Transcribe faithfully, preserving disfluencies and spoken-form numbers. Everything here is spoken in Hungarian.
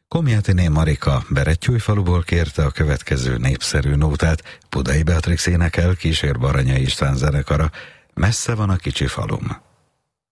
Komjátiné Marika Berettyújfaluból kérte a következő népszerű nótát, Budai Beatrix énekel, kísér Baranyai István zenekara, Messze van a kicsi falum.